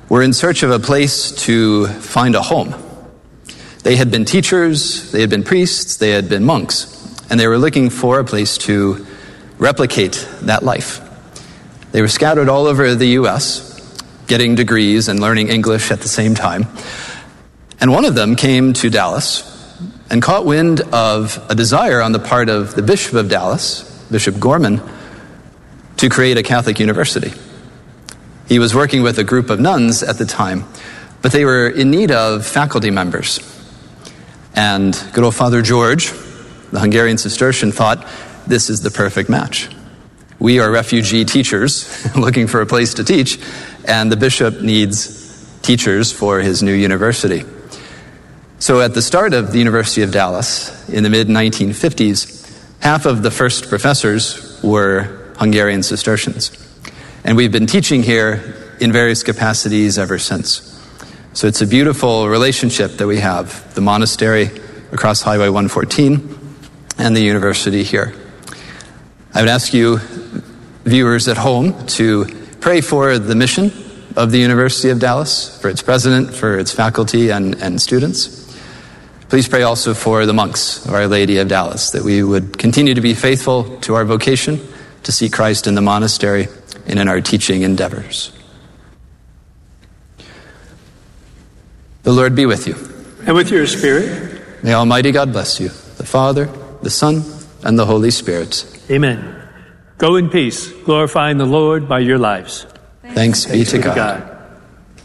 were in search of a place to find a home. They had been teachers, they had been priests, they had been monks, and they were looking for a place to replicate that life. They were scattered all over the U.S., getting degrees and learning English at the same time. And one of them came to Dallas and caught wind of a desire on the part of the Bishop of Dallas, Bishop Gorman, to create a Catholic university. He was working with a group of nuns at the time, but they were in need of faculty members. And good old Father George, the Hungarian Cistercian, thought, this is the perfect match. We are refugee teachers looking for a place to teach, and the bishop needs teachers for his new university. So at the start of the University of Dallas, in the mid-1950s, half of the first professors were Hungarian Cistercians. And we've been teaching here in various capacities ever since. So it's a beautiful relationship that we have, the monastery across Highway 114 and the university here. I would ask you, viewers at home, to pray for the mission of the University of Dallas, for its president, for its faculty and students. Please pray also for the monks of Our Lady of Dallas, that we would continue to be faithful to our vocation, to see Christ in the monastery and in our teaching endeavors. The Lord be with you. And with your spirit. May Almighty God bless you, the Father, the Son, and the Holy Spirit. Amen. Go in peace, glorifying the Lord by your lives. Thanks be to God.